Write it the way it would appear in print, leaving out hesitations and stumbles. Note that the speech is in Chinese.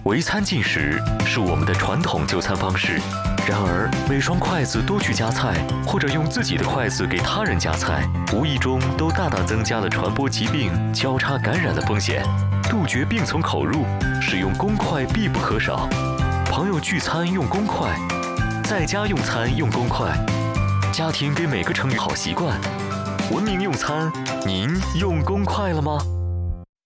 围餐进食是我们的传统就餐方式，然而每双筷子多去夹菜，或者用自己的筷子给他人夹菜，无意中都大大增加了传播疾病、交叉感染的风险。杜绝病从口入，使用公筷必不可少。朋友聚餐用公筷，在家用餐用公筷。家庭给每个成员好习惯。文明用餐，您用公筷了吗？